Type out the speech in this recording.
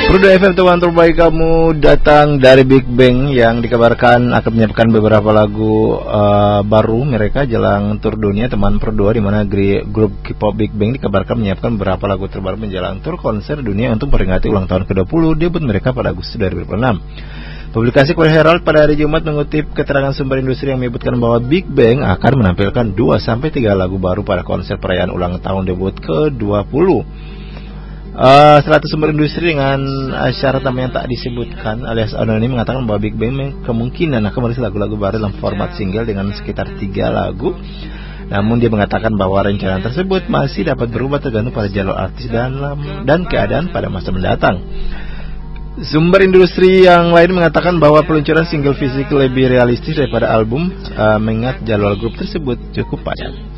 Prudo FM, teman terbaik kamu, datang dari Big Bang yang dikabarkan akan menyiapkan beberapa lagu baru mereka jelang tur dunia. Teman Prudo, di mana grup K-pop Big Bang dikabarkan menyiapkan beberapa lagu terbaru menjelang tur konser dunia untuk memperingati ulang tahun ke-20 debut mereka pada Agustus 2026. Publikasi Korea Herald pada hari Jumat mengutip keterangan sumber industri yang menyebutkan bahwa Big Bang akan menampilkan 2-3 lagu baru pada konser perayaan ulang tahun debut ke-20. Salah satu sumber industri dengan syarat namanya tak disebutkan alias anonim mengatakan bahwa Big Bang kemungkinan akan merilis lagu-lagu baru dalam format single dengan sekitar 3 lagu. Namun dia mengatakan bahwa rencana tersebut masih dapat berubah tergantung pada jalur artis dan keadaan pada masa mendatang. Sumber industri yang lain mengatakan bahwa peluncuran single fisik lebih realistis daripada album, mengingat jadwal grup tersebut cukup padat.